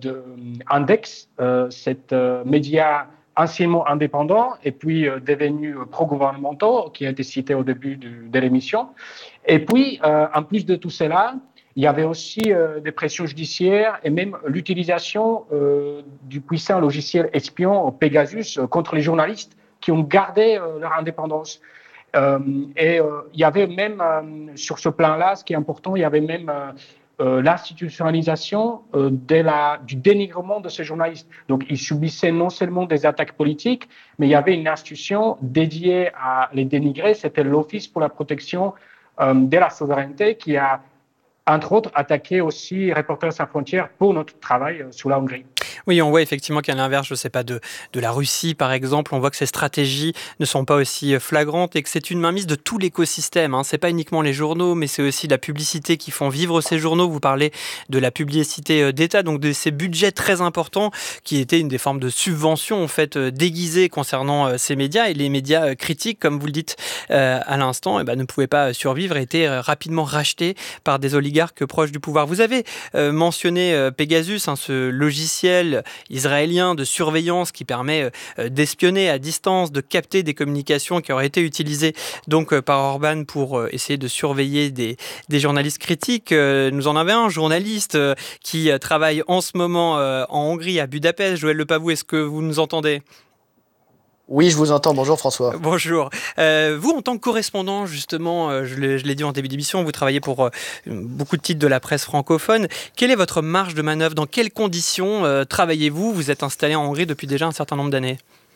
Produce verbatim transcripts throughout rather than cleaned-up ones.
de Index, euh, cet euh, média anciennement indépendant et puis euh, devenu pro-gouvernementaux, qui a été cité au début du, de l'émission. Et puis, euh, en plus de tout cela, il y avait aussi euh, des pressions judiciaires et même l'utilisation euh, du puissant logiciel espion Pegasus euh, contre les journalistes qui ont gardé euh, leur indépendance. Euh, et euh, il y avait même, euh, sur ce plan-là, ce qui est important, il y avait même euh, euh, l'institutionnalisation euh, de la, du dénigrement de ces journalistes. Donc, ils subissaient non seulement des attaques politiques, mais il y avait une institution dédiée à les dénigrer, c'était l'Office pour la protection euh, de la souveraineté qui a, entre autres, attaqué aussi Reporters sans frontières pour notre travail euh, sur la Hongrie. Oui, on voit effectivement qu'à l'inverse, je ne sais pas, de, de la Russie par exemple, on voit que ces stratégies ne sont pas aussi flagrantes et que c'est une mainmise de tout l'écosystème. Hein. Ce n'est pas uniquement les journaux, mais c'est aussi la publicité qui font vivre ces journaux. Vous parlez de la publicité d'État, donc de ces budgets très importants qui étaient une des formes de subventions en fait déguisées concernant ces médias. Et les médias critiques, comme vous le dites euh, à l'instant, eh ben, ne pouvaient pas survivre et étaient rapidement rachetés par des oligarques proches du pouvoir. Vous avez euh, mentionné euh, Pegasus, hein, ce logiciel israélien de surveillance qui permet euh, d'espionner à distance, de capter des communications qui auraient été utilisées donc euh, par Orban pour euh, essayer de surveiller des, des journalistes critiques. Euh, nous en avons un journaliste euh, qui euh, travaille en ce moment euh, en Hongrie, à Budapest. Joël Lepavou, est-ce que vous nous entendez ? Oui, je vous entends. Bonjour François. Bonjour. Euh, vous, en tant que correspondant, justement, euh, je, l'ai, je l'ai dit en début d'émission, vous travaillez pour euh, beaucoup de titres de la presse francophone. Quelle est votre marge de manœuvre ? Dans quelles conditions euh, travaillez-vous ? Vous êtes installé en Hongrie depuis déjà un certain nombre d'années.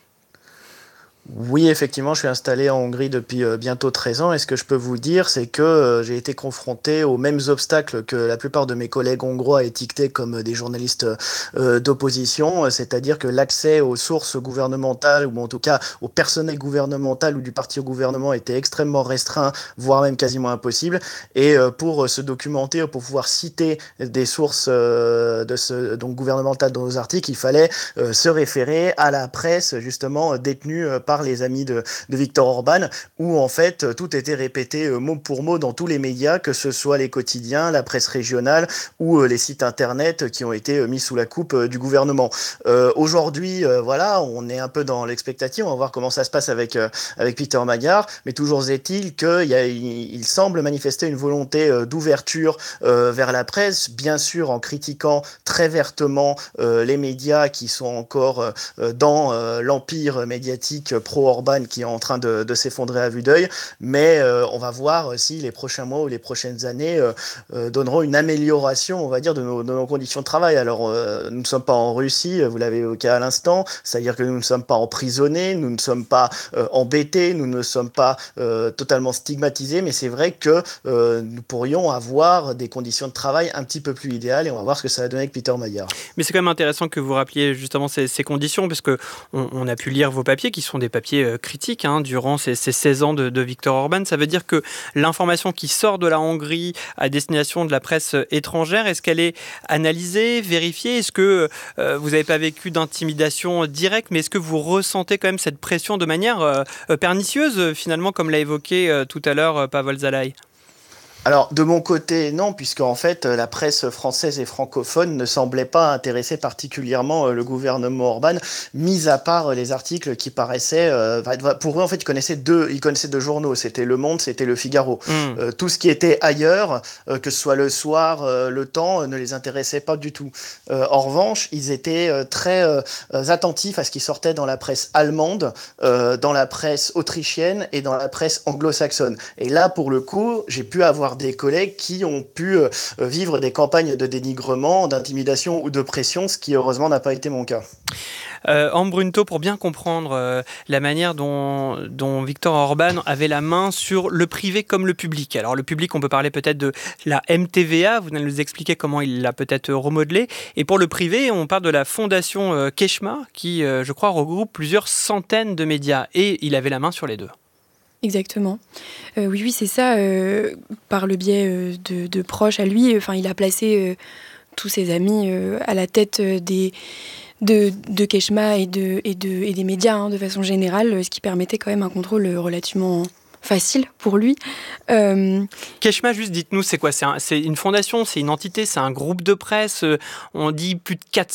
Oui, effectivement, je suis installé en Hongrie depuis euh, bientôt treize ans et ce que je peux vous dire, c'est que euh, j'ai été confronté aux mêmes obstacles que la plupart de mes collègues hongrois étiquetés comme des journalistes euh, d'opposition, c'est-à-dire que l'accès aux sources gouvernementales ou en tout cas au personnel gouvernemental ou du parti au gouvernement était extrêmement restreint, voire même quasiment impossible. Et euh, pour se documenter, pour pouvoir citer des sources euh, de ce, donc gouvernementales dans nos articles, il fallait euh, se référer à la presse justement détenue euh, par les amis de, de Viktor Orban, où en fait tout était répété mot pour mot dans tous les médias, que ce soit les quotidiens, la presse régionale ou les sites internet qui ont été mis sous la coupe du gouvernement. Euh, aujourd'hui, euh, voilà, on est un peu dans l'expectative, on va voir comment ça se passe avec, euh, avec Peter Magyar, mais toujours est-il qu'il y a, il, il semble manifester une volonté euh, d'ouverture euh, vers la presse, bien sûr en critiquant très vertement euh, les médias qui sont encore euh, dans euh, l'empire médiatique pro-Orban qui est en train de, de s'effondrer à vue d'œil, mais euh, on va voir si les prochains mois ou les prochaines années euh, euh, donneront une amélioration, on va dire, de nos, de nos conditions de travail. Alors, euh, nous ne sommes pas en Russie, vous l'avez évoqué à l'instant, c'est-à-dire que nous ne sommes pas emprisonnés, nous ne sommes pas euh, embêtés, nous ne sommes pas euh, totalement stigmatisés, mais c'est vrai que euh, nous pourrions avoir des conditions de travail un petit peu plus idéales et on va voir ce que ça va donner avec Peter Magyar. Mais c'est quand même intéressant que vous rappeliez justement ces, ces conditions, parce qu'on on a pu lire vos papiers qui sont des papiers critiques hein, durant ces, ces seize ans de, de Viktor Orban. Ça veut dire que l'information qui sort de la Hongrie à destination de la presse étrangère, est-ce qu'elle est analysée, vérifiée ? Est-ce que euh, vous n'avez pas vécu d'intimidation directe, mais est-ce que vous ressentez quand même cette pression de manière euh, pernicieuse, finalement, comme l'a évoqué euh, tout à l'heure euh, Pavel Zalai ? Alors, de mon côté, non, puisque en fait, la presse française et francophone ne semblait pas intéresser particulièrement le gouvernement Orban, mis à part les articles qui paraissaient... Euh, pour eux, en fait, ils connaissaient deux, ils connaissaient deux journaux, c'était Le Monde, c'était Le Figaro. Mmh. Euh, tout ce qui était ailleurs, euh, que ce soit Le Soir, euh, Le Temps, euh, ne les intéressait pas du tout. Euh, en revanche, ils étaient euh, très euh, attentifs à ce qui sortait dans la presse allemande, euh, dans la presse autrichienne et dans la presse anglo-saxonne. Et là, pour le coup, j'ai pu avoir des collègues qui ont pu euh, vivre des campagnes de dénigrement, d'intimidation ou de pression, ce qui heureusement n'a pas été mon cas. Euh, Ambre Brunto, pour bien comprendre euh, la manière dont, dont Viktor Orban avait la main sur le privé comme le public. Alors le public, on peut parler peut-être de la M T V A, vous allez nous expliquer comment il l'a peut-être remodelé. Et pour le privé, on parle de la fondation euh, Keshma, qui, euh, je crois, regroupe plusieurs centaines de médias. Et il avait la main sur les deux. Exactement. Euh, oui, oui, c'est ça. Euh, par le biais euh, de, de proches à lui, enfin, il a placé euh, tous ses amis euh, à la tête euh, des, de, de Keshma et, de, et, de, et des médias hein, de façon générale, ce qui permettait quand même un contrôle relativement facile pour lui. Euh... Keshma, juste dites-nous, c'est quoi ? C'est, un, c'est une fondation, c'est une entité, c'est un groupe de presse. On dit plus de quatre